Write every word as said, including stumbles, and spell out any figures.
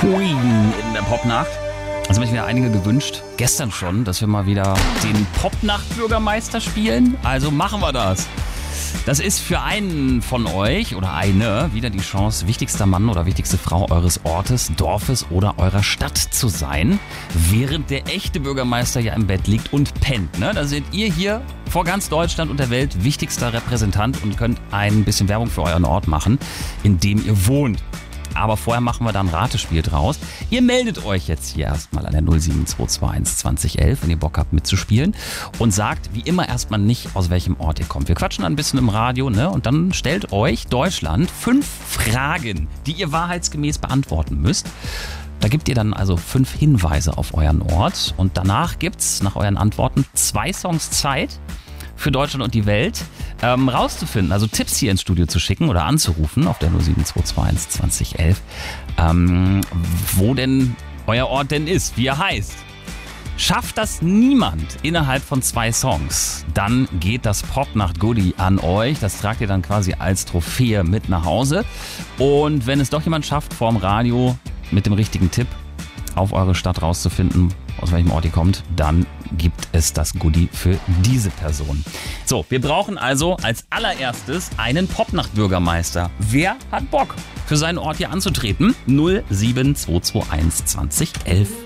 Queen in der Popnacht. Das haben sich wieder einige gewünscht, gestern schon, dass wir mal wieder den Popnacht-Bürgermeister spielen. Also machen wir das. Das ist für einen von euch oder eine wieder die Chance, wichtigster Mann oder wichtigste Frau eures Ortes, Dorfes oder eurer Stadt zu sein, während der echte Bürgermeister ja im Bett liegt und pennt. Ne? Da seid ihr hier vor ganz Deutschland und der Welt wichtigster Repräsentant und könnt ein bisschen Werbung für euren Ort machen, in dem ihr wohnt. Aber vorher machen wir da ein Ratespiel draus. Ihr meldet euch jetzt hier erstmal an der null sieben zwei zwei eins zwanzig elf, wenn ihr Bock habt mitzuspielen. Und sagt wie immer erstmal nicht, aus welchem Ort ihr kommt. Wir quatschen ein bisschen im Radio, ne? Und dann stellt euch Deutschland fünf Fragen, die ihr wahrheitsgemäß beantworten müsst. Da gebt ihr dann also fünf Hinweise auf euren Ort. Und danach gibt's nach euren Antworten zwei Songs Zeit für Deutschland und die Welt ähm, rauszufinden, also Tipps hier ins Studio zu schicken oder anzurufen auf der null sieben zwei zwei eins zwanzig elf, ähm, wo denn euer Ort denn ist, wie er heißt. Schafft das niemand innerhalb von zwei Songs, dann geht das Popnacht-Goodie an euch. Das tragt ihr dann quasi als Trophäe mit nach Hause. Und wenn es doch jemand schafft, vorm Radio mit dem richtigen Tipp auf eure Stadt rauszufinden, aus welchem Ort ihr kommt, dann gibt es das Goodie für diese Person. So, wir brauchen also als allererstes einen Popnacht-Bürgermeister. Wer hat Bock, für seinen Ort hier anzutreten? null sieben zwei zwei eins zwanzig elf.